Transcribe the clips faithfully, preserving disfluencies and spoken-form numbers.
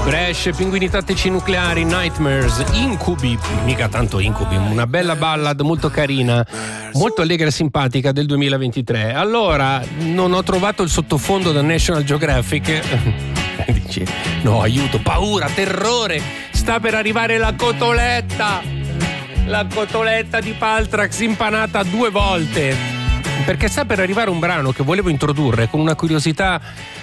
Brescia, pinguini tattici nucleari, Nightmares, incubi, mica tanto incubi, una bella ballad molto carina, molto allegra e simpatica del duemilaventitré. Allora, non ho trovato il sottofondo da National Geographic. Dici, no, aiuto, paura, terrore, sta per arrivare la cotoletta, la cotoletta di Paltrax impanata due volte, perché sta per arrivare un brano che volevo introdurre con una curiosità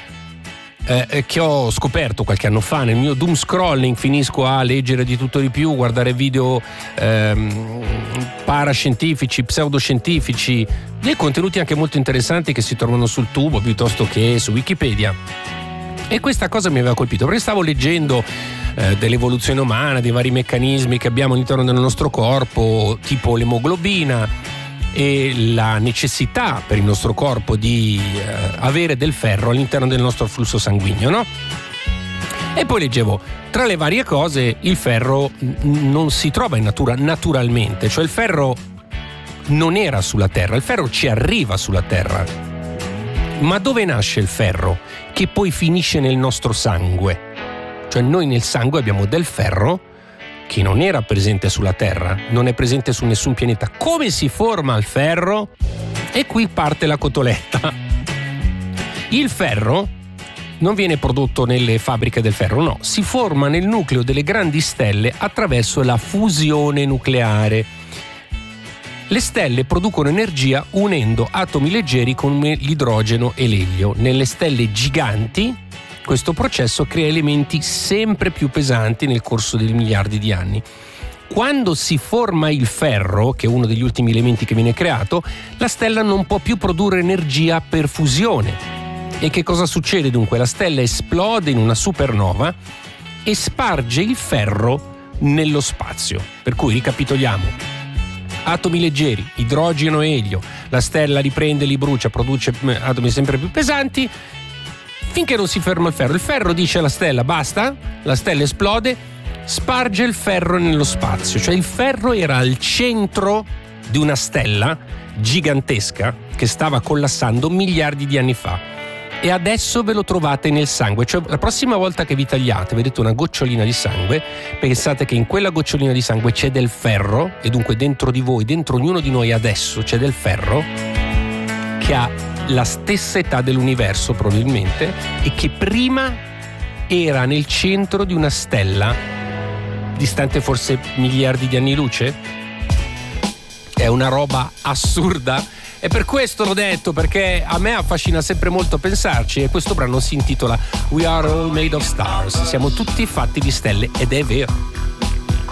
Eh, che ho scoperto qualche anno fa nel mio doom scrolling. Finisco a leggere di tutto di più, guardare video ehm, parascientifici, pseudoscientifici, dei contenuti anche molto interessanti che si trovano sul tubo piuttosto che su Wikipedia. E questa cosa mi aveva colpito perché stavo leggendo eh, dell'evoluzione umana, dei vari meccanismi che abbiamo all'interno del nostro corpo, tipo l'emoglobina e la necessità per il nostro corpo di eh, avere del ferro all'interno del nostro flusso sanguigno, no? E poi leggevo, tra le varie cose, il ferro n- non si trova in natura naturalmente, cioè il ferro non era sulla Terra, il ferro ci arriva sulla Terra. Ma dove nasce il ferro? Che poi finisce nel nostro sangue. Cioè noi nel sangue abbiamo del ferro che non era presente sulla Terra, non è presente su nessun pianeta. Come si forma il ferro? E qui parte la cotoletta. Il ferro non viene prodotto nelle fabbriche del ferro, no, si forma nel nucleo delle grandi stelle attraverso la fusione nucleare. Le stelle producono energia unendo atomi leggeri come l'idrogeno e l'elio. Nelle stelle giganti questo processo crea elementi sempre più pesanti nel corso dei miliardi di anni. Quando si forma il ferro, che è uno degli ultimi elementi che viene creato, la stella non può più produrre energia per fusione. E che cosa succede dunque? La stella esplode in una supernova e sparge il ferro nello spazio. Per cui ricapitoliamo. Atomi leggeri, idrogeno e elio, la stella li prende, li brucia, produce atomi sempre più pesanti, finché non si ferma il ferro. Il ferro dice alla stella basta, la stella esplode, sparge il ferro nello spazio. Cioè il ferro era al centro di una stella gigantesca che stava collassando miliardi di anni fa. E adesso ve lo trovate nel sangue. Cioè la prossima volta che vi tagliate, vedete una gocciolina di sangue, pensate che in quella gocciolina di sangue c'è del ferro, e dunque dentro di voi, dentro ognuno di noi adesso c'è del ferro che ha la stessa età dell'universo probabilmente e che prima era nel centro di una stella distante forse miliardi di anni luce. È una roba assurda e per questo l'ho detto, perché a me affascina sempre molto pensarci, e questo brano si intitola We Are All Made of Stars, siamo tutti fatti di stelle, ed è vero.